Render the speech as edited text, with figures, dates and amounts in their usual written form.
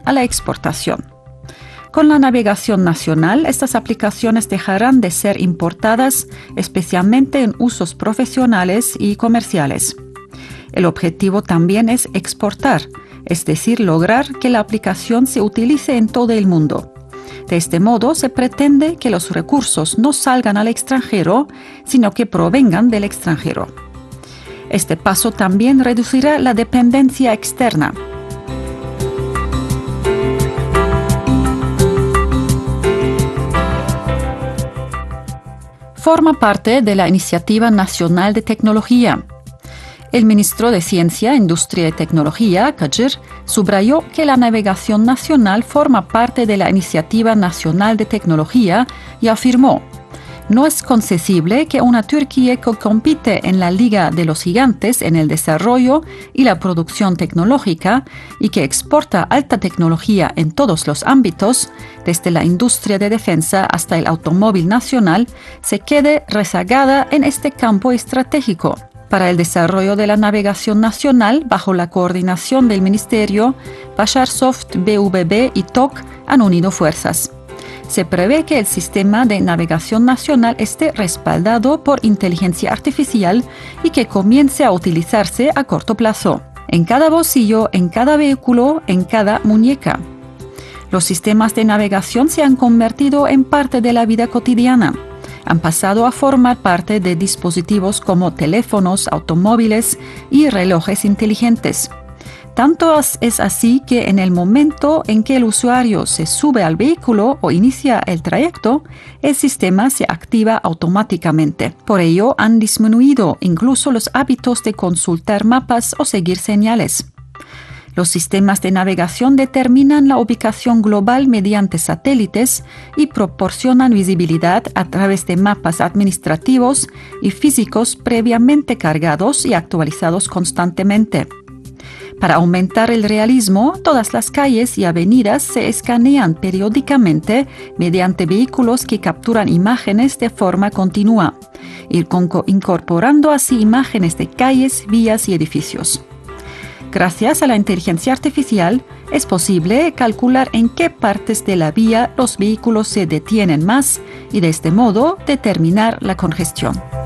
a la exportación. Con la navegación nacional, estas aplicaciones dejarán de ser importadas, especialmente en usos profesionales y comerciales. El objetivo también es exportar, es decir, lograr que la aplicación se utilice en todo el mundo. De este modo, se pretende que los recursos no salgan al extranjero, sino que provengan del extranjero. Este paso también reducirá la dependencia externa. Forma parte de la Iniciativa Nacional de Tecnología. El ministro de Ciencia, Industria y Tecnología, Kajir, subrayó que la navegación nacional forma parte de la Iniciativa Nacional de Tecnología y afirmó: no es concebible que una Turquía que compite en la Liga de los Gigantes en el desarrollo y la producción tecnológica y que exporta alta tecnología en todos los ámbitos, desde la industria de defensa hasta el automóvil nacional, se quede rezagada en este campo estratégico. Para el desarrollo de la navegación nacional, bajo la coordinación del Ministerio, Basharsoft, BVB y TOC han unido fuerzas. Se prevé que el sistema de navegación nacional esté respaldado por inteligencia artificial y que comience a utilizarse a corto plazo, en cada bolsillo, en cada vehículo, en cada muñeca. Los sistemas de navegación se han convertido en parte de la vida cotidiana. Han pasado a formar parte de dispositivos como teléfonos, automóviles y relojes inteligentes. Tanto es así que en el momento en que el usuario se sube al vehículo o inicia el trayecto, el sistema se activa automáticamente. Por ello, han disminuido incluso los hábitos de consultar mapas o seguir señales. Los sistemas de navegación determinan la ubicación global mediante satélites y proporcionan visibilidad a través de mapas administrativos y físicos previamente cargados y actualizados constantemente. Para aumentar el realismo, todas las calles y avenidas se escanean periódicamente mediante vehículos que capturan imágenes de forma continua, incorporando así imágenes de calles, vías y edificios. Gracias a la inteligencia artificial, es posible calcular en qué partes de la vía los vehículos se detienen más y de este modo determinar la congestión.